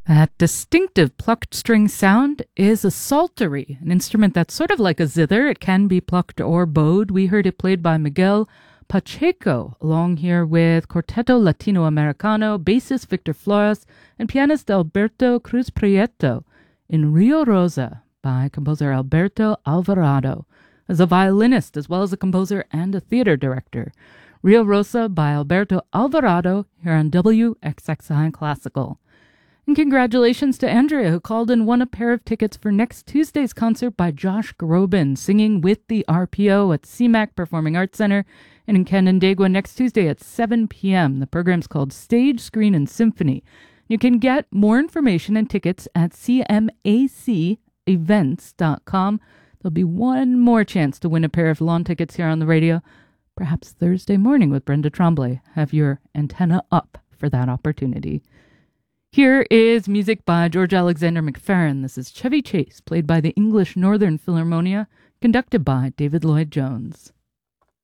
That distinctive plucked string sound is a psaltery, an instrument that's sort of like a zither. It can be plucked or bowed. We heard it played by Miguel Pacheco, along here with Quarteto Latinoamericano, bassist Victor Flores, and pianist Alberto Cruz Prieto in Rio Rosa by composer Alberto Alvarado. As a violinist, as well as a composer and a theater director. Rio Rosa by Alberto Alvarado here on WXXI Classical. And congratulations to Andrea, who called and won a pair of tickets for next Tuesday's concert by Josh Groban, singing with the RPO at CMAC Performing Arts Center and in Canandaigua next Tuesday at 7 p.m. The program's called Stage, Screen, and Symphony. You can get more information and tickets at cmacevents.com. There'll be one more chance to win a pair of lawn tickets here on the radio, perhaps Thursday morning with Brenda Tremblay. Have your antenna up for that opportunity. Here is music by George Alexander McFerrin. This is Chevy Chase, played by the English Northern Philharmonia, conducted by David Lloyd Jones.